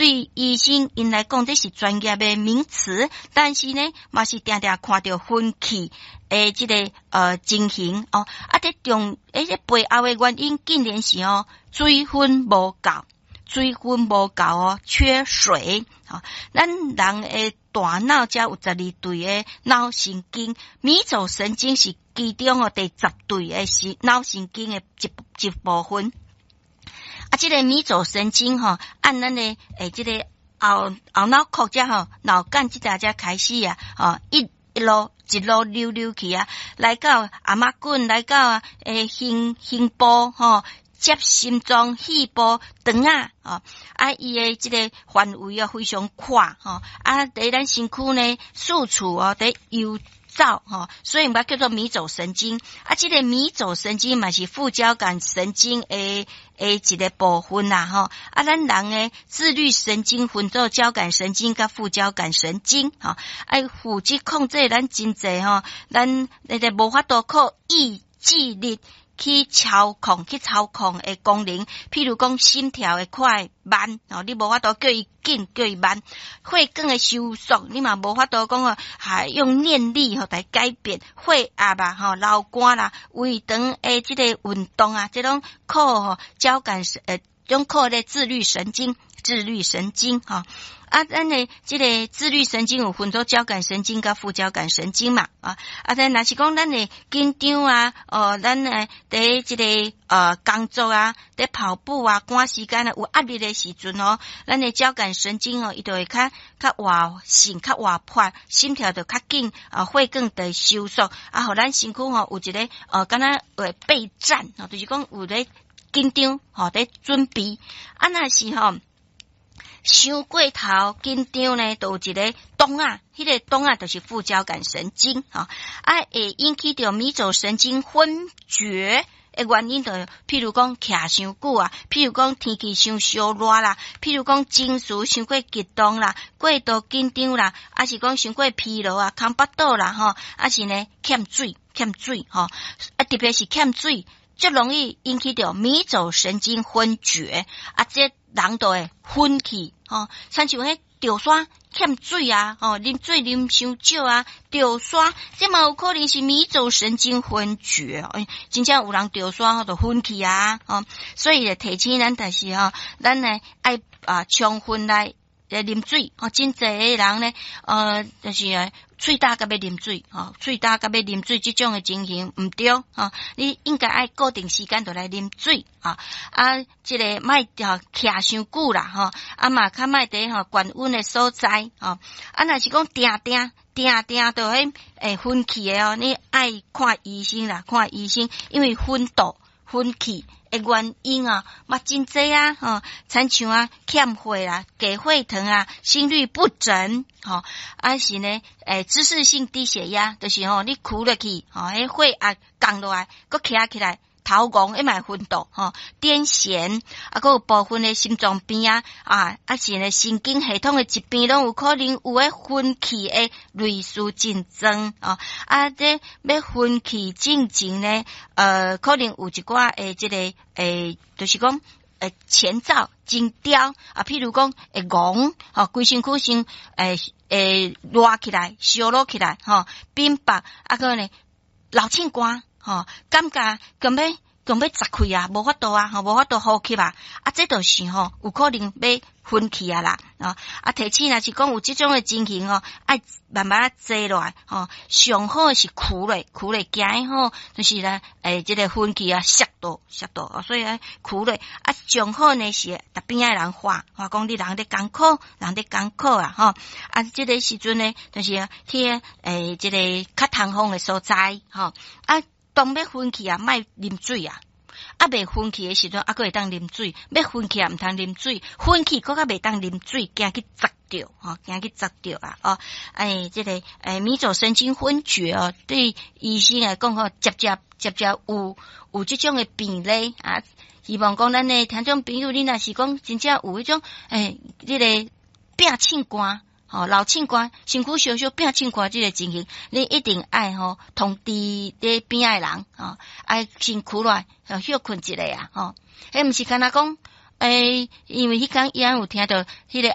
对医生因来讲这是专业的名词，但是呢嘛是常常看到分气诶这个情形哦，这这背后的原因竟然是水分无够。水分无够缺水咱人的大脑才有12对的脑神经，迷走神经是其中第10对的脑神经的一部分。这个迷走神经按咱的这个后脑壳只脑干这才开始一路溜去来到阿妈棍，来到胸部接心脏、肺部、肠伊的这个范围非常宽在咱身躯呢四处在游走所以嘛叫做迷走神经这个迷走神经嘛是副交感神经的一个部分啦咱人的自律神经分做交感神经甲副交感神经负责控制咱真济咱无法度靠意志力去操控的功能，譬如讲心跳的快慢你无法度叫伊紧叫伊慢，血管的收缩你嘛无法度讲用念力来改变，血压流汗啦，胃肠的这个运动这种靠交感种靠咧自律神经咱的这个自律神经有分做交感神经甲副交感神经嘛但若是讲咱的紧张咱的在这个工作在跑步赶时间有压力的时阵咱的交感神经伊就会较活性较活泼，心跳就较紧血管就收缩互咱身躯有一个敢若会备战就是讲有咧紧张在准备若是伤过头紧张呢，就有一个洞迄个洞就是副交感神经会引起到迷走神经昏厥的原因譬如讲徛伤久譬如讲天气伤烧热啦，譬如讲情绪伤过激动啦，过度紧张啦，是讲伤过疲劳空腹肚啦是呢欠水特别是欠水就容易引起到迷走神经昏厥这人就会昏去亲像迄着山欠水啉水啉伤少着山这嘛有可能是迷走神经昏厥真正有人着山就昏去所以提醒咱就是咱呢爱充分来啉水真济个人呢就是喙焦甲要啉水喙焦甲要啉水这种的情形毋对你应该爱固定时间就来啉水这个莫徛伤久啦嘛较莫在高温的所在若是讲定就昏去的你爱看医生啦，因为昏去的原因嘛真济亲像欠血啦、低血糖心律不整是呢姿势性低血压，就是你哭落去迄血压降落来佫徛起来头晕嘛会昏倒癫痫佫有部分的心脏病是呢神经系统的疾病拢有可能有昏去的类似症状这要昏去进前呢可能有一寡这个就是讲前兆真刁譬如讲会戆规身躯先热起来烧热起来冰白佫呢流凊汗感觉讲要砸开无法度无法度呼吸这就是有可能要昏去啦提醒若是讲有这种的情形爱慢慢坐落来上好是哭咧行就是呢这个昏去摔倒所以哭咧上好呢是逐边的人话讲你人咧艰苦这个时阵呢就是去这个较通风的所在当要昏去莫啉水未昏去的时阵佫会当啉水，要昏去毋通啉水，昏去佫较袂当啉水，惊去砸着这个迷走神经昏厥对医生来讲接有这种的病例希望讲咱的听众朋友你若是讲真正有迄种这个病凊汗流凊汗身躯烧烧变凊汗这个情形你一定爱通知在边的人爱先哭落来休困一下迄毋是干那讲因为迄天伊有听到迄个